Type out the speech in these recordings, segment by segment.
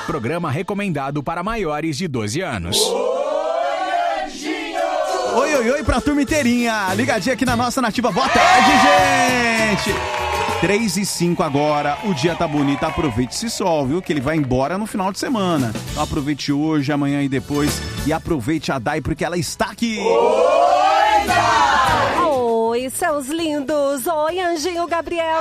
Programa recomendado para maiores de 12 anos. Oi, oi, oi pra turma inteirinha. Ligadinha aqui na nossa Nativa. Boa tarde, gente. 3h05 agora, o dia tá bonito, aproveite esse sol, viu? Que ele vai embora no final de semana. Então aproveite hoje, amanhã e depois. E aproveite a Dai, porque ela está aqui. Oi, Dai! Oi, seus lindos! Oi, Anjinho Gabriel,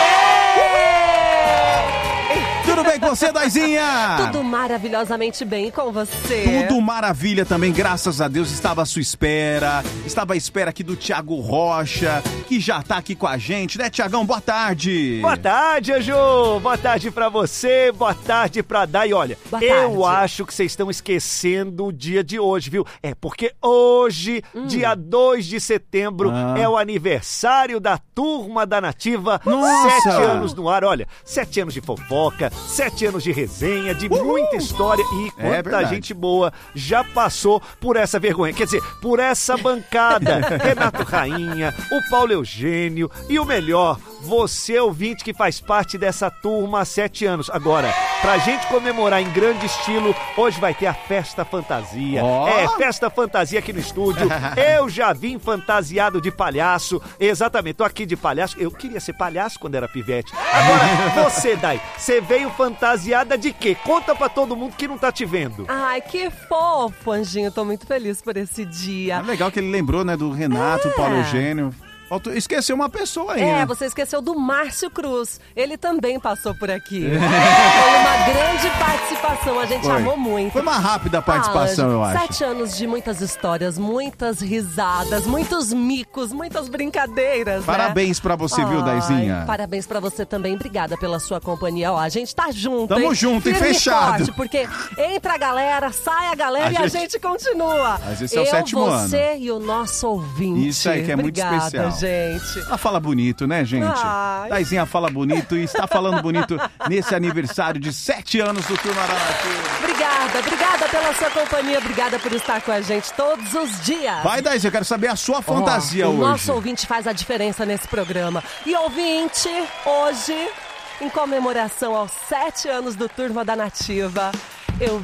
cheguei! Tudo bem com você, Daizinha? Tudo maravilhosamente bem com você. Tudo maravilha também, graças a Deus. Estava à sua espera. Estava à espera aqui do Thiago Rocha, que já tá aqui com a gente, né, Thiagão? Boa tarde. Boa tarde, Anjo. Boa tarde pra você, boa tarde pra Dai. Olha, eu acho que vocês estão esquecendo o dia de hoje, viu? É porque hoje, dia 2 de setembro, é o aniversário da Turma da Nativa. Nossa. 7 anos no ar, olha, 7 anos de fofoca, 7 anos de resenha, de muita história e quanta gente boa já passou por essa vergonha. Quer dizer, por essa bancada. Renato Rainha, o Paulo Eugênio e o melhor, você ouvinte que faz parte dessa turma há 7 anos. Agora, pra gente comemorar em grande estilo, hoje vai ter a Festa Fantasia. Festa Fantasia aqui no estúdio. Eu já vim fantasiado de palhaço. Exatamente, tô aqui de palhaço. Eu queria ser palhaço quando era pivete. Agora, você, Dai, você veio fantasiada de quê? Conta pra todo mundo que não tá te vendo. Ai, que fofo, Anjinho. Tô muito feliz por esse dia. É legal que ele lembrou, né, do Renato, Paulo Eugênio. Esqueceu uma pessoa aí, né? Você esqueceu do Márcio Cruz. Ele também passou por aqui. Foi uma grande participação, a gente amou muito. Foi uma rápida a participação, eu acho. 7 anos de muitas histórias, muitas risadas, muitos micos, muitas brincadeiras, Parabéns pra você, viu, Daizinha? Parabéns pra você também, obrigada pela sua companhia. Ó, a gente tá junto, Tamo junto e fechado. Forte, porque entra a galera, sai a galera e a gente continua. Mas esse é o 7º ano. Você e o nosso ouvinte. Isso aí que é muito especial. Gente. Ela fala bonito, né, gente? Daizinha fala bonito e está falando bonito nesse aniversário de 7 anos do Turma da Nativa. Obrigada pela sua companhia, obrigada por estar com a gente todos os dias. Vai, Daizinha, eu quero saber a sua fantasia hoje. O nosso ouvinte faz a diferença nesse programa. E ouvinte, hoje, em comemoração aos 7 anos do Turma da Nativa, eu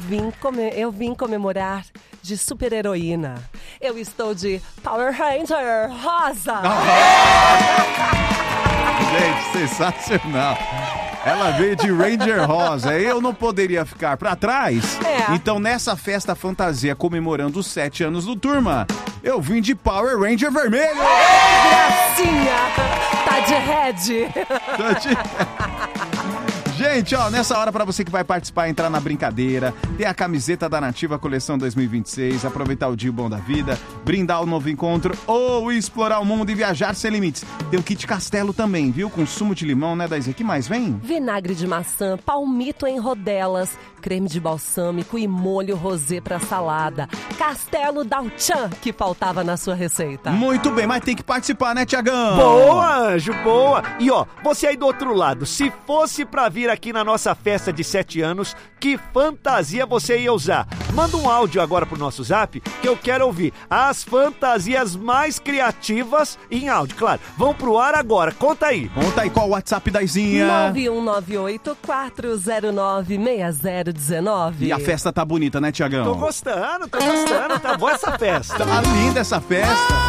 vim comemorar de super-heroína. Eu estou de Power Ranger rosa. Gente, sensacional. Ela veio de Ranger rosa. Eu não poderia ficar pra trás. Então, nessa festa fantasia comemorando os 7 anos do Turma, eu vim de Power Ranger vermelho. Gracinha! Tá de red. Gente, ó, nessa hora pra você que vai participar, entrar na brincadeira, ter a camiseta da Nativa Coleção 2026, aproveitar o dia bom da vida, brindar o novo encontro ou explorar o mundo e viajar sem limites. Tem o kit Castelo também, viu? Com sumo de limão, né, Daisy? O que mais vem? Vinagre de maçã, palmito em rodelas, creme de balsâmico e molho rosé pra salada. Castelo Dalchan, que faltava na sua receita. Muito bem, mas tem que participar, né, Tiagão? Boa, Anjo, boa. E ó, você aí do outro lado, se fosse pra vir aqui na nossa festa de 7 anos, que fantasia você ia usar? Manda um áudio agora pro nosso zap, que eu quero ouvir as fantasias mais criativas em áudio, claro. Vão pro ar agora, conta aí. Conta aí qual o WhatsApp, Daizinha. 9198-409019. E a festa tá bonita, né, Tiagão? Tô gostando, tá boa essa festa. Tá linda essa festa.